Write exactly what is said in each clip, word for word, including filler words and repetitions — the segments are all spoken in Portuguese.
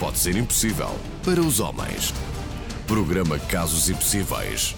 pode ser impossível para os homens. Programa Casos Impossíveis.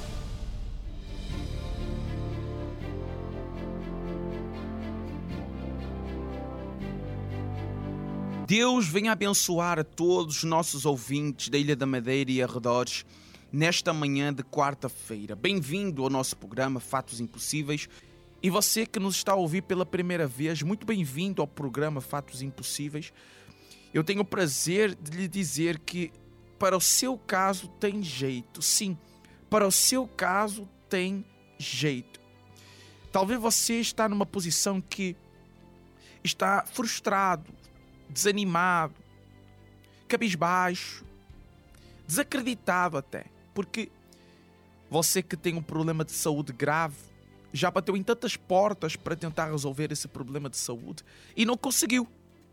Deus venha abençoar a todos os nossos ouvintes da Ilha da Madeira e arredores nesta manhã de quarta-feira. Bem-vindo ao nosso programa Fatos Impossíveis. E você que nos está a ouvir pela primeira vez, muito bem-vindo ao programa Fatos Impossíveis. Eu tenho o prazer de lhe dizer que para o seu caso tem jeito. Sim, para o seu caso tem jeito. Talvez você está numa posição que está frustrado, desanimado, cabisbaixo, desacreditado até, porque você que tem um problema de saúde grave já bateu em tantas portas para tentar resolver esse problema de saúde e não conseguiu.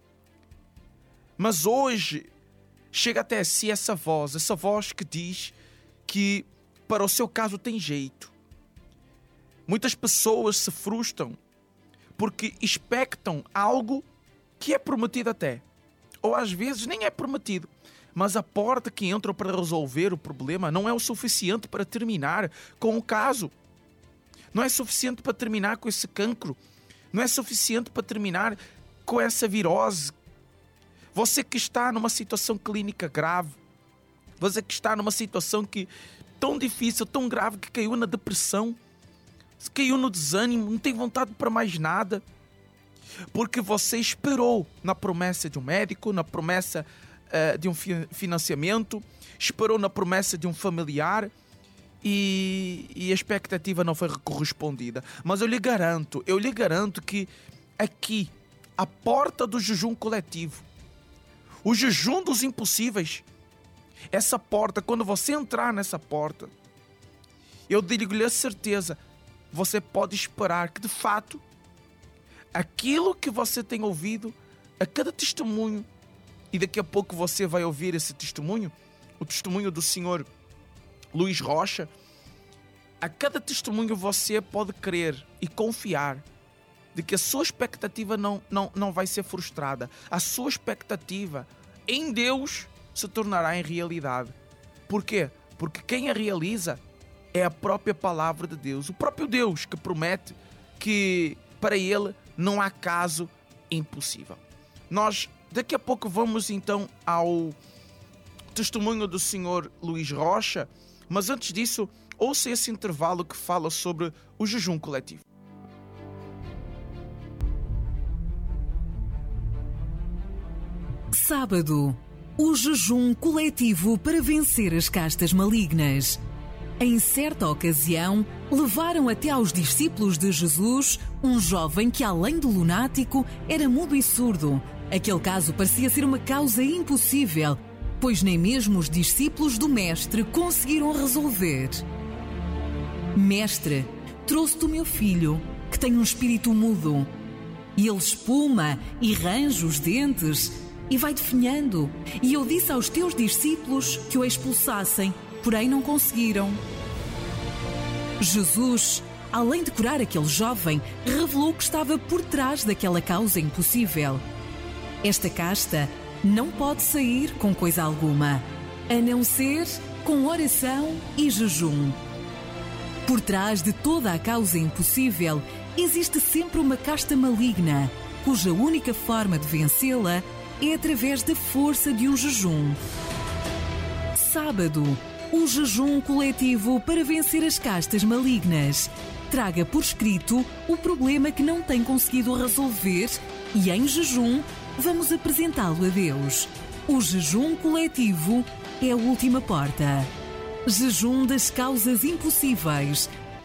Mas hoje chega até si essa voz, essa voz que diz que para o seu caso tem jeito. Muitas pessoas se frustram porque expectam algo que é prometido até, ou às vezes nem é prometido, mas a porta que entram para resolver o problema não é o suficiente para terminar com o caso. Não é suficiente para terminar com esse cancro. Não é suficiente para terminar com essa virose. Você que está numa situação clínica grave, você que está numa situação que tão difícil, tão grave, que caiu na depressão, caiu no desânimo, não tem vontade para mais nada, porque você esperou na promessa de um médico, na promessa uh, de um fi- financiamento, esperou na promessa de um familiar e, e a expectativa não foi correspondida. Mas eu lhe garanto, eu lhe garanto que aqui, a porta do jejum coletivo, o jejum dos impossíveis, essa porta, quando você entrar nessa porta, eu digo-lhe a certeza, você pode esperar que de fato aquilo que você tem ouvido a cada testemunho, e daqui a pouco você vai ouvir esse testemunho, o testemunho do senhor Luís Rocha, a cada testemunho você pode crer e confiar de que a sua expectativa não, não, não vai ser frustrada. A sua expectativa em Deus se tornará em realidade. Por quê? Porque quem a realiza é a própria palavra de Deus. O próprio Deus que promete que para Ele não há caso impossível. Nós daqui a pouco vamos então ao testemunho do senhor Luís Rocha, mas antes disso, ouça esse intervalo que fala sobre o jejum coletivo. Sábado, o jejum coletivo para vencer as castas malignas. Em certa ocasião, levaram até aos discípulos de Jesus um jovem que, além de lunático, era mudo e surdo. Aquele caso parecia ser uma causa impossível, pois nem mesmo os discípulos do Mestre conseguiram resolver. Mestre, trouxe-te o meu filho, que tem um espírito mudo. E ele espuma e range os dentes e vai definhando. E eu disse aos teus discípulos que o expulsassem, porém não conseguiram. Jesus, além de curar aquele jovem, revelou que estava por trás daquela causa impossível. Esta casta não pode sair com coisa alguma, a não ser com oração e jejum. Por trás de toda a causa impossível, existe sempre uma casta maligna, cuja única forma de vencê-la é através da força de um jejum. Sábado, o jejum coletivo para vencer as castas malignas. Traga por escrito o problema que não tem conseguido resolver e, em jejum, vamos apresentá-lo a Deus. O jejum coletivo é a última porta. Jejum das causas impossíveis.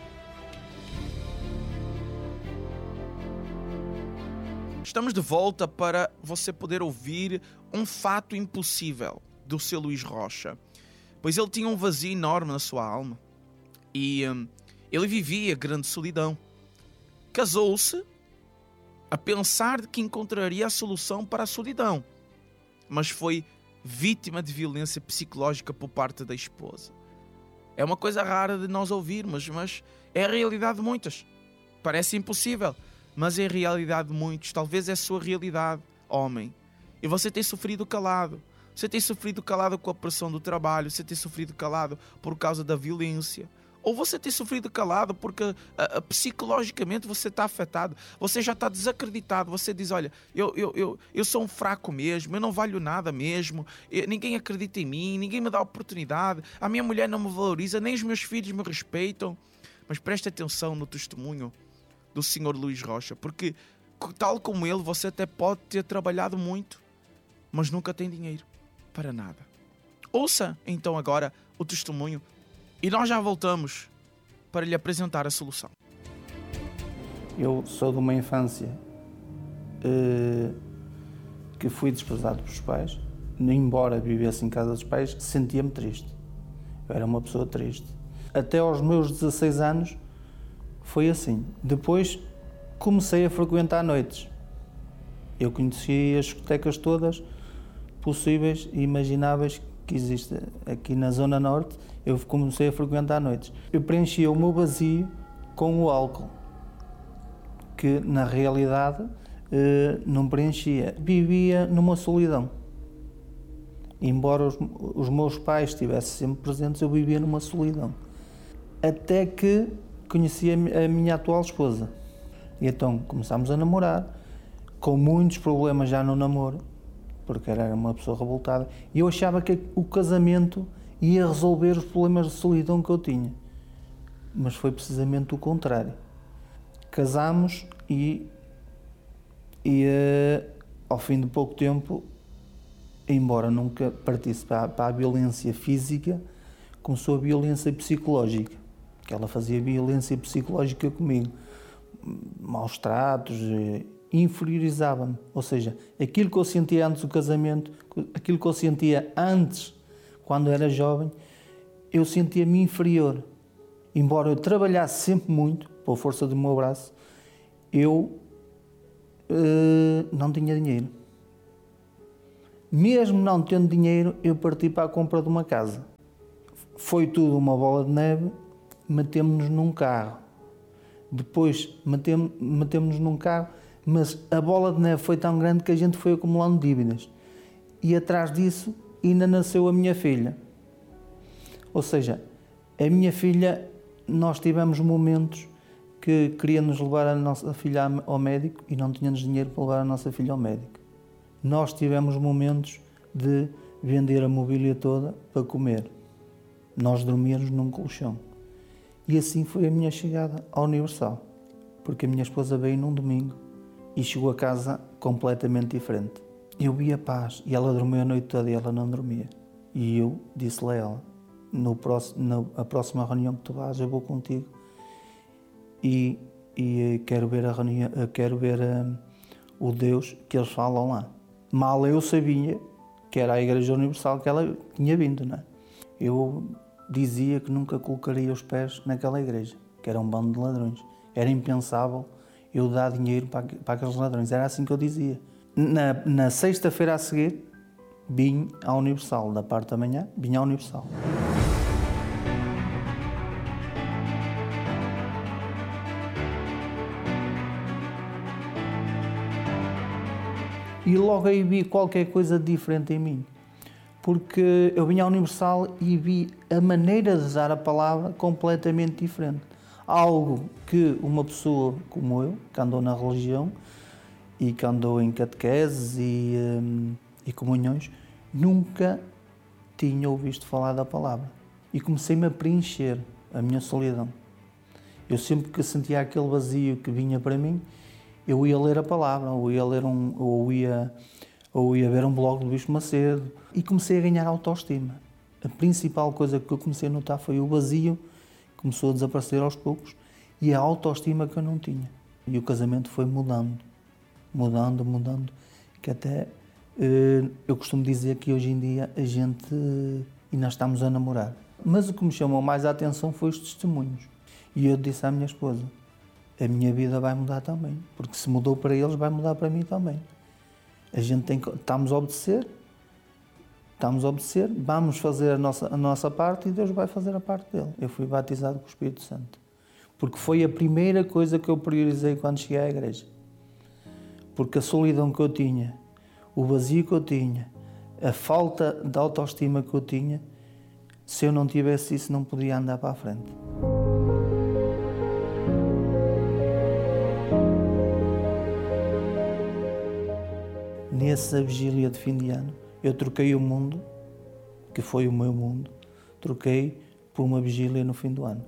Estamos de volta para você poder ouvir um fato impossível do seu Luís Rocha. Pois ele tinha um vazio enorme na sua alma e hum, ele vivia grande solidão. Casou-se a pensar de que encontraria a solução para a solidão, mas foi vítima de violência psicológica por parte da esposa. É uma coisa rara de nós ouvirmos, mas é a realidade de muitas. Parece impossível, mas é a realidade de muitos. Talvez é a sua realidade, homem. E você tem sofrido calado. Você tem sofrido calado com a pressão do trabalho, você tem sofrido calado por causa da violência, ou você tem sofrido calado porque uh, uh, psicologicamente você está afetado, você já está desacreditado, você diz, olha, eu, eu, eu, eu sou um fraco mesmo, eu não valho nada mesmo, eu, ninguém acredita em mim, ninguém me dá oportunidade, a minha mulher não me valoriza, nem os meus filhos me respeitam. Mas preste atenção no testemunho do senhor Luís Rocha, porque tal como ele, você até pode ter trabalhado muito, mas nunca tem dinheiro para nada. Ouça então agora o testemunho e nós já voltamos para lhe apresentar a solução. Eu sou de uma infância eh, que fui desprezado pelos pais. Embora vivesse em casa dos pais, sentia-me triste. Eu era uma pessoa triste. Até aos meus dezasseis anos foi assim. Depois comecei a frequentar noites. Eu conheci as discotecas todas possíveis e imagináveis que existem aqui na Zona Norte. Eu comecei a frequentar noites. Eu preenchia o meu vazio com o álcool, que na realidade eh, não preenchia. Vivia numa solidão. Embora os, os meus pais estivessem sempre presentes, eu vivia numa solidão. Até que conheci a, a minha atual esposa. E então começámos a namorar, com muitos problemas já no namoro, porque era uma pessoa revoltada, e eu achava que o casamento ia resolver os problemas de solidão que eu tinha. Mas foi precisamente o contrário. Casámos e, e uh, ao fim de pouco tempo, embora nunca partisse para, para a violência física, começou a violência psicológica, que ela fazia violência psicológica comigo, maus tratos, inferiorizava-me, ou seja, aquilo que eu sentia antes do casamento, aquilo que eu sentia antes, quando era jovem, eu sentia-me inferior. Embora eu trabalhasse sempre muito, pela força do meu braço, eu uh, não tinha dinheiro. Mesmo não tendo dinheiro, eu parti para a compra de uma casa. Foi tudo uma bola de neve, metemos-nos num carro. Depois metemos-nos num carro, mas a bola de neve foi tão grande que a gente foi acumulando dívidas. E atrás disso ainda nasceu a minha filha. Ou seja, a minha filha, nós tivemos momentos que queríamos levar a nossa filha ao médico e não tínhamos dinheiro para levar a nossa filha ao médico. Nós tivemos momentos de vender a mobília toda para comer. Nós dormíamos num colchão. E assim foi a minha chegada ao Universal. Porque a minha esposa veio num domingo e chegou a casa completamente diferente. Eu vi a paz e ela dormiu a noite toda e ela não dormia. E eu disse-lhe a ela, no próximo, na a próxima reunião que tu vais, eu vou contigo e, e quero ver, a reunião, quero ver um, o Deus que eles falam lá. Mal eu sabia que era a Igreja Universal que ela tinha vindo, não é? Eu dizia que nunca colocaria os pés naquela igreja, que era um bando de ladrões. Era impensável eu dar dinheiro para, para aqueles ladrões. Era assim que eu dizia. Na, na sexta-feira a seguir, vim à Universal. Da parte da manhã, vim à Universal. E logo aí vi qualquer coisa diferente em mim. Porque eu vim à Universal e vi a maneira de usar a palavra completamente diferente. Algo que uma pessoa como eu, que andou na religião e que andou em catequeses e, um, e comunhões, nunca tinha ouvido falar da palavra. E comecei-me a preencher a minha solidão. Eu sempre que sentia aquele vazio que vinha para mim, eu ia ler a palavra, ou ia, ler um, ou ia, ou ia ver um blog do Bispo Macedo, e comecei a ganhar autoestima. A principal coisa que eu comecei a notar foi o vazio, que começou a desaparecer aos poucos, e a autoestima que eu não tinha. E o casamento foi mudando, mudando, mudando, que até eh, eu costumo dizer que hoje em dia a gente eh, ainda estamos a namorar. Mas o que me chamou mais a atenção foi os testemunhos. E eu disse à minha esposa, a minha vida vai mudar também, porque se mudou para eles, vai mudar para mim também. A gente tem que, estamos a obedecer, estamos a obedecer, vamos fazer a nossa, a nossa parte e Deus vai fazer a parte dele. Eu fui batizado com o Espírito Santo, porque foi a primeira coisa que eu priorizei quando cheguei à igreja. Porque a solidão que eu tinha, o vazio que eu tinha, a falta de autoestima que eu tinha, se eu não tivesse isso, não podia andar para a frente. Nessa vigília de fim de ano, eu troquei o mundo, que foi o meu mundo, troquei por uma vigília no fim do ano.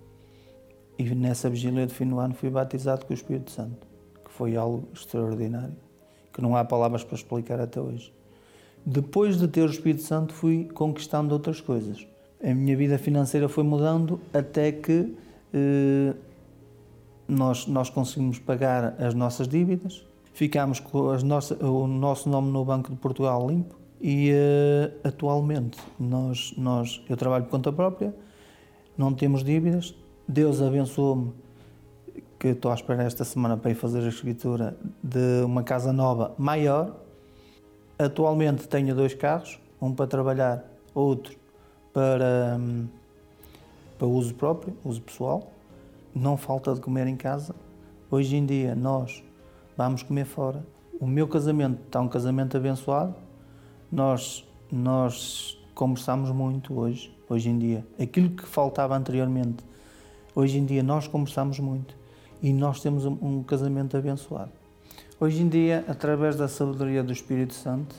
E nessa vigília de fim do ano fui batizado com o Espírito Santo, que foi algo extraordinário, que não há palavras para explicar até hoje. Depois de ter o Espírito Santo, fui conquistando outras coisas. A minha vida financeira foi mudando até que eh, nós, nós conseguimos pagar as nossas dívidas, ficámos com as nossas, o nosso nome no Banco de Portugal limpo e uh, atualmente nós, nós, eu trabalho por conta própria, não temos dívidas. Deus abençoou-me, que estou à espera esta semana para ir fazer a escritura de uma casa nova maior. Atualmente tenho dois carros, um para trabalhar, outro para, um, para uso próprio, uso pessoal. Não falta de comer em casa. Hoje em dia nós vamos comer fora. O meu casamento está um casamento abençoado. Nós, nós conversamos muito hoje, hoje em dia. Aquilo que faltava anteriormente, hoje em dia nós conversamos muito e nós temos um, um casamento abençoado. Hoje em dia, através da sabedoria do Espírito Santo,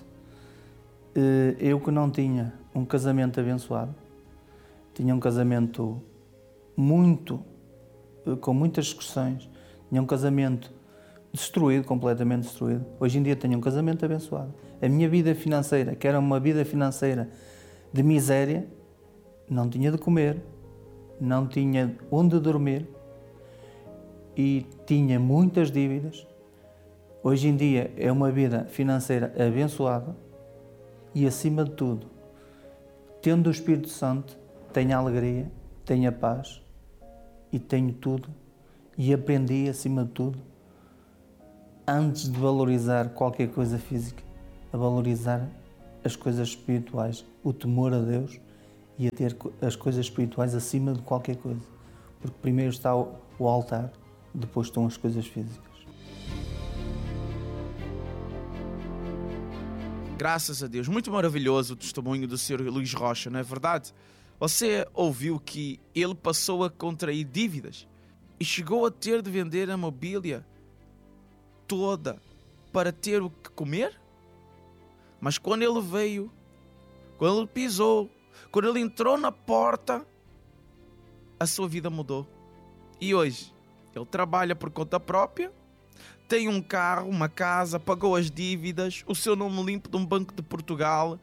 eu que não tinha um casamento abençoado, tinha um casamento muito, com muitas discussões, tinha um casamento destruído, completamente destruído. Hoje em dia tenho um casamento abençoado. A minha vida financeira, que era uma vida financeira de miséria, não tinha de comer, não tinha onde dormir e tinha muitas dívidas. Hoje em dia é uma vida financeira abençoada e, acima de tudo, tendo o Espírito Santo, tenho a alegria, tenho a paz e tenho tudo. E aprendi, acima de tudo, antes de valorizar qualquer coisa física, a valorizar as coisas espirituais, o temor a Deus e a ter as coisas espirituais acima de qualquer coisa. Porque primeiro está o altar, depois estão as coisas físicas. Graças a Deus. Muito maravilhoso o testemunho do senhor Luís Rocha, não é verdade? Você ouviu que ele passou a contrair dívidas e chegou a ter de vender a mobília toda para ter o que comer? Mas quando ele veio, quando ele pisou, quando ele entrou na porta, a sua vida mudou. E hoje, ele trabalha por conta própria, tem um carro, uma casa, pagou as dívidas, o seu nome limpo de um Banco de Portugal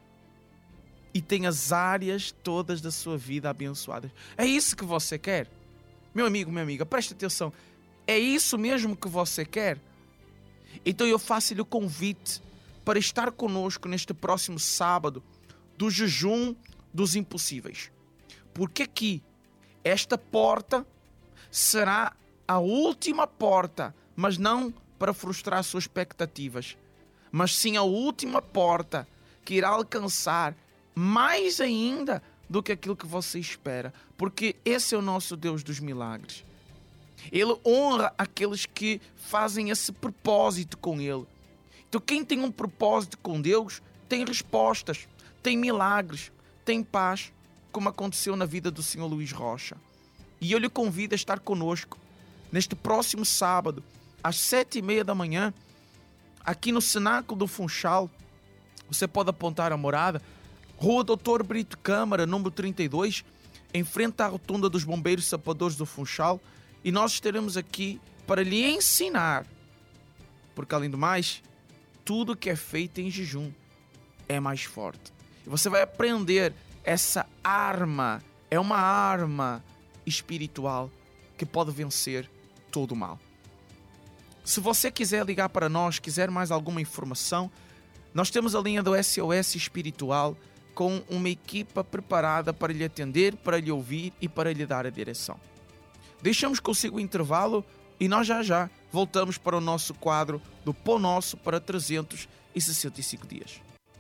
e tem as áreas todas da sua vida abençoadas. É isso que você quer? Meu amigo, minha amiga, preste atenção. É isso mesmo que você quer? Então eu faço-lhe o convite para estar conosco neste próximo sábado do jejum dos impossíveis. Porque aqui, esta porta será a última porta, mas não para frustrar suas expectativas, mas sim a última porta que irá alcançar mais ainda do que aquilo que você espera, porque esse é o nosso Deus dos milagres. Ele honra aqueles que fazem esse propósito com Ele. Então quem tem um propósito com Deus tem respostas, tem milagres, tem paz, como aconteceu na vida do senhor Luís Rocha. E eu lhe convido a estar conosco neste próximo sábado, às sete e meia da manhã, aqui no Cenáculo do Funchal. Você pode apontar a morada, Rua doutor Brito Câmara, número trinta e dois, em frente à rotunda dos Bombeiros Sapadores do Funchal, e nós estaremos aqui para lhe ensinar, porque além do mais, tudo que é feito em jejum é mais forte. E você vai aprender essa arma, é uma arma espiritual que pode vencer todo o mal. Se você quiser ligar para nós, quiser mais alguma informação, nós temos a linha do S O S Espiritual com uma equipa preparada para lhe atender, para lhe ouvir e para lhe dar a direção. Deixamos consigo o intervalo e nós já já voltamos para o nosso quadro do Pão Nosso para trezentos e sessenta e cinco dias.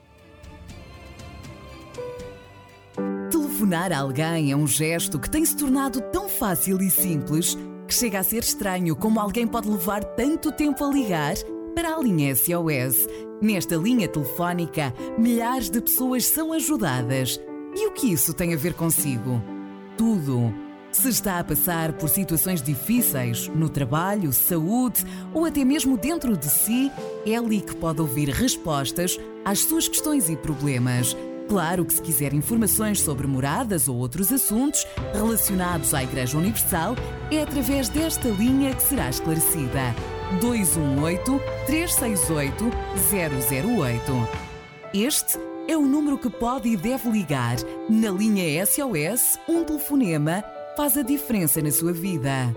Telefonar a alguém é um gesto que tem se tornado tão fácil e simples que chega a ser estranho como alguém pode levar tanto tempo a ligar. Para a linha S O S, Nesta linha telefónica, milhares de pessoas são ajudadas. E o que isso tem a ver consigo? Tudo. Se está a passar por situações difíceis no trabalho, saúde ou até mesmo dentro de si, é ali que pode ouvir respostas às suas questões e problemas. Claro que se quiser informações sobre moradas ou outros assuntos relacionados à Igreja Universal, é através desta linha que será esclarecida. dois um oito, três seis oito, zero zero oito. Este é o número que pode e deve ligar. Na linha S O S, um telefonema faz a diferença na sua vida.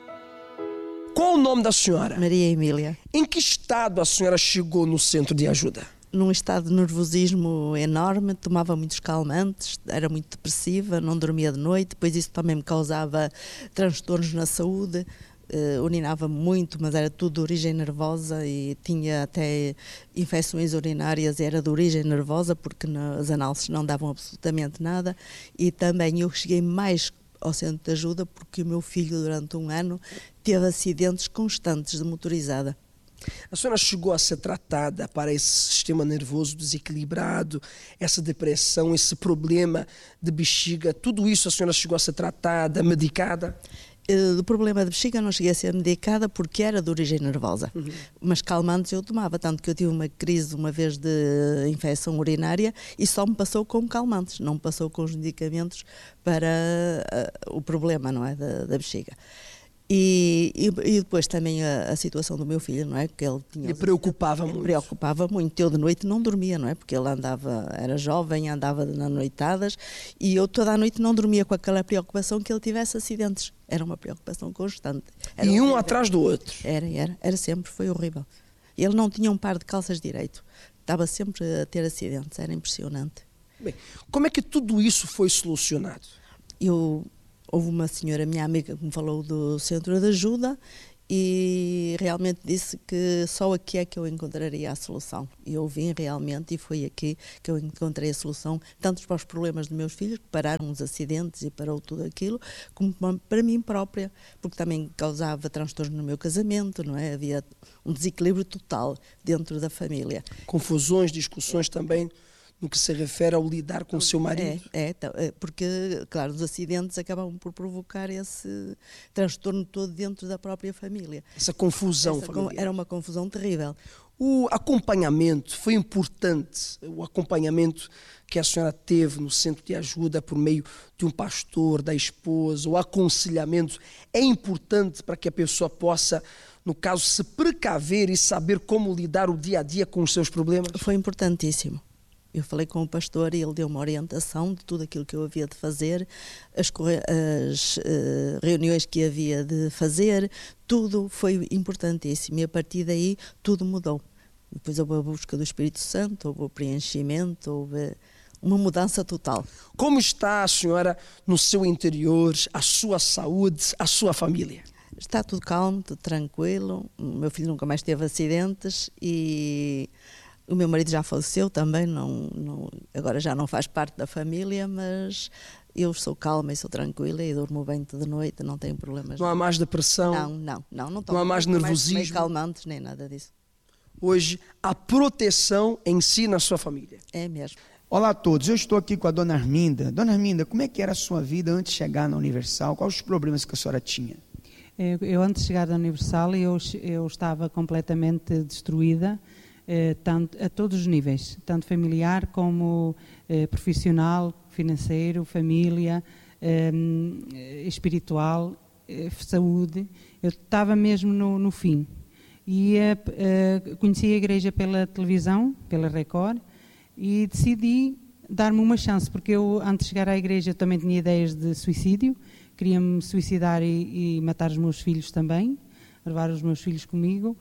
Qual o nome da senhora? Maria Emília. Em que estado a senhora chegou no centro de ajuda? Num estado de nervosismo enorme, tomava muitos calmantes, era muito depressiva, não dormia de noite, depois isso também me causava transtornos na saúde, uh, urinava muito, mas era tudo de origem nervosa e tinha até infecções urinárias, era de origem nervosa, porque as análises não davam absolutamente nada, e também eu cheguei mais ao centro de ajuda porque o meu filho durante um ano teve acidentes constantes de motorizada. A senhora chegou a ser tratada para esse sistema nervoso desequilibrado, essa depressão, esse problema de bexiga, tudo isso a senhora chegou a ser tratada, medicada? Do problema de bexiga não cheguei a ser medicada porque era de origem nervosa, uhum. Mas calmantes eu tomava, tanto que eu tive uma crise uma vez de infecção urinária e só me passou com calmantes, não me passou com os medicamentos para uh, o problema, não é, da, da bexiga. E, e, e depois também a, a situação do meu filho, não é? Que ele tinha. Ele preocupava muito. Preocupava muito. Eu de noite não dormia, não é? Porque ele andava, era jovem, andava nas noitadas e eu toda a noite não dormia com aquela preocupação que ele tivesse acidentes. Era uma preocupação constante. Era e um horrível. Atrás do outro. Era, era, era sempre, foi horrível. Ele não tinha um par de calças direito. Estava sempre a ter acidentes, era impressionante. Bem, como é que tudo isso foi solucionado? Eu. Houve uma senhora, minha amiga, que me falou do centro de ajuda e realmente disse que só aqui é que eu encontraria a solução. E eu vim realmente e foi aqui que eu encontrei a solução, tanto para os problemas dos meus filhos, que pararam os acidentes e parou tudo aquilo, como para mim própria, porque também causava transtorno no meu casamento, não é? Havia um desequilíbrio total dentro da família. Confusões, discussões também no que se refere ao lidar com o seu marido. É, é, porque, claro, os acidentes acabam por provocar esse transtorno todo dentro da própria família. Essa confusão Essa, familiar. Era uma confusão terrível. O acompanhamento, foi importante o acompanhamento que a senhora teve no centro de ajuda por meio de um pastor, da esposa, o aconselhamento é importante para que a pessoa possa, no caso, se precaver e saber como lidar o dia a dia com os seus problemas? Foi importantíssimo. Eu falei com o pastor e ele deu uma orientação de tudo aquilo que eu havia de fazer, as, as uh, reuniões que havia de fazer, tudo foi importantíssimo e a partir daí tudo mudou. Depois houve a busca do Espírito Santo, houve o preenchimento, houve uma mudança total. Como está a senhora no seu interior, a sua saúde, a sua família? Está tudo calmo, tudo tranquilo, o meu filho nunca mais teve acidentes e o meu marido já faleceu também, não, não, agora já não faz parte da família, mas eu sou calma e sou tranquila e durmo bem de noite, não tenho problemas. Não há mais depressão? Não, não, não. Não, não há mais nervosismo? Mais calmantes, nem nada disso. Hoje, a proteção em si na sua família. É mesmo. Olá a todos, eu estou aqui com a dona Arminda. Dona Arminda, como é que era a sua vida antes de chegar na Universal? Quais os problemas que a senhora tinha? Eu, eu antes de chegar na Universal, eu, eu estava completamente destruída, Eh, tanto, a todos os níveis, tanto familiar como eh, profissional, financeiro, família, eh, espiritual, eh, saúde. Eu estava mesmo no, no fim. E eh, eh, conheci a igreja pela televisão, pela Record, e decidi dar-me uma chance, porque eu, antes de chegar à igreja, também tinha ideias de suicídio, queria-me suicidar e, e matar os meus filhos também, levar os meus filhos comigo.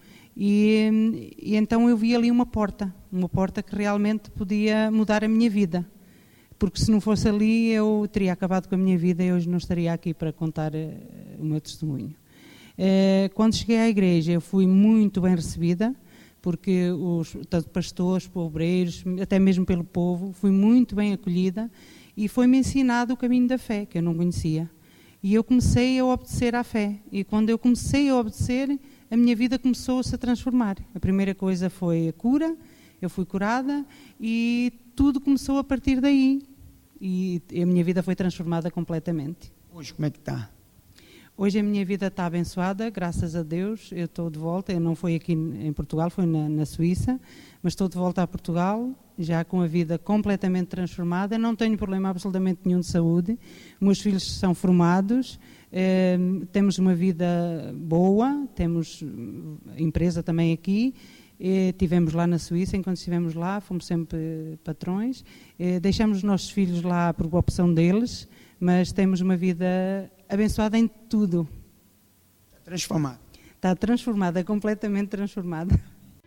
E, e então eu vi ali uma porta, uma porta que realmente podia mudar a minha vida, porque se não fosse ali eu teria acabado com a minha vida e hoje não estaria aqui para contar uh, o meu testemunho. Uh, quando cheguei à igreja eu fui muito bem recebida, porque os tanto pastores, obreiros, até mesmo pelo povo, fui muito bem acolhida e foi-me ensinado o caminho da fé, que eu não conhecia. E eu comecei a obedecer à fé, e quando eu comecei a obedecer, a minha vida começou-se a transformar. A primeira coisa foi a cura eu fui curada e tudo começou a partir daí. E a minha vida foi transformada completamente. Hoje, como é que está? Hoje a minha vida está abençoada, graças a Deus. Eu estou de volta, eu não fui aqui em Portugal, fui na, na Suíça, mas estou de volta a Portugal, já com a vida completamente transformada. Não tenho problema absolutamente nenhum de saúde. Meus filhos são formados, eh, temos uma vida boa, temos empresa também aqui. Eh, tivemos lá na Suíça, enquanto estivemos lá, fomos sempre patrões. Eh, deixamos os nossos filhos lá por opção deles, mas temos uma vida abençoada em tudo. Está transformada. Está transformada, completamente transformada.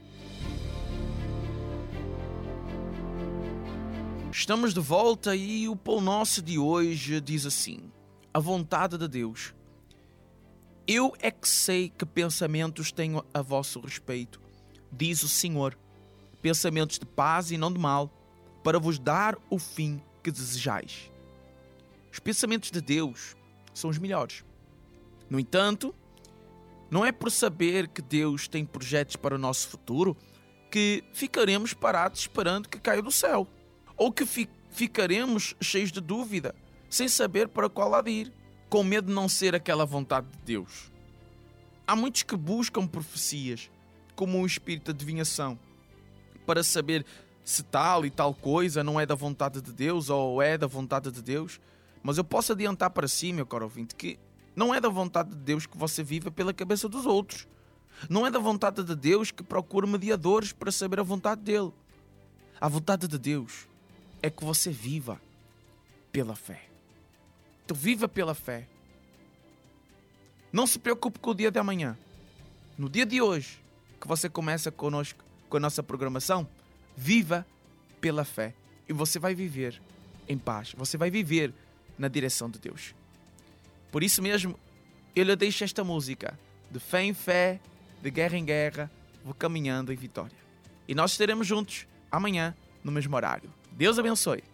Estamos de volta e o Pão Nosso de hoje diz assim: a vontade de Deus. Eu é que sei que pensamentos tenho a vosso respeito, diz o Senhor, pensamentos de paz e não de mal, para vos dar o fim que desejais. Os pensamentos de Deus são os melhores. No entanto, não é por saber que Deus tem projetos para o nosso futuro que ficaremos parados esperando que caia do céu, ou que fi- ficaremos cheios de dúvida, sem saber para qual lado ir, com medo de não ser aquela vontade de Deus. Há muitos que buscam profecias, como um espírito de adivinhação, para saber se tal e tal coisa não é da vontade de Deus ou é da vontade de Deus. Mas eu posso adiantar para si, meu caro ouvinte, que não é da vontade de Deus que você viva pela cabeça dos outros. Não é da vontade de Deus que procure mediadores para saber a vontade dele. A vontade de Deus é que você viva pela fé. Então viva pela fé. Não se preocupe com o dia de amanhã. No dia de hoje, que você começa conosco, com a nossa programação, viva pela fé. E você vai viver em paz. Você vai viver na direção de Deus. Por isso mesmo, eu lhe deixo esta música. De fé em fé, de guerra em guerra, vou caminhando em vitória. E nós estaremos juntos amanhã, no mesmo horário. Deus abençoe.